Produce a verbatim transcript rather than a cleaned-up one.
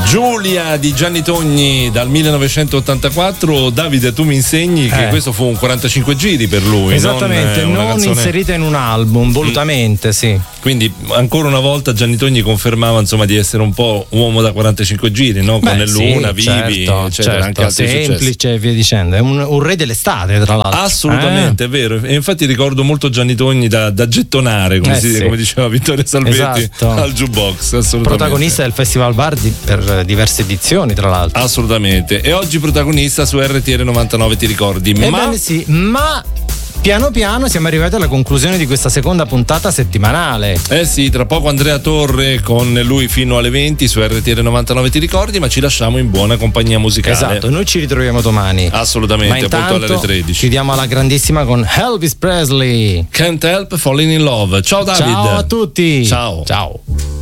Giulia di Gianni Togni dal millenovecentottantaquattro. Davide, tu mi insegni che Eh. questo fu un quarantacinque giri per lui. Esattamente, non, eh, una non canzone- inserita in un album, volutamente, sì. Quindi ancora una volta Gianni Togni confermava insomma di essere un po' uomo da quarantacinque giri, no? Con Beh, Luna, sì, Vivi, certo, eccetera, certo, anche altri successi. semplice e via dicendo. È un, un re dell'estate, tra l'altro. Assolutamente, Eh? è vero. E infatti ricordo molto Gianni Togni da, da gettonare, come, Eh, si- sì. come diceva Vittorio Salvetti, Esatto. al jukebox. Assolutamente. Protagonista del Festival Bar di- per diverse edizioni, tra l'altro. Assolutamente. E oggi protagonista su R T L novantanove, ti ricordi? Ma Ebbene sì, ma piano piano siamo arrivati alla conclusione di questa seconda puntata settimanale. Eh sì, tra poco Andrea Torre con lui fino alle venti su R T L novantanove, ti ricordi, ma ci lasciamo in buona compagnia musicale. Esatto, noi ci ritroviamo domani. Assolutamente, Ma appunto alle intanto tredici. chiudiamo alla grandissima con Elvis Presley. Can't help falling in love. Ciao David. Ciao a tutti. Ciao. Ciao.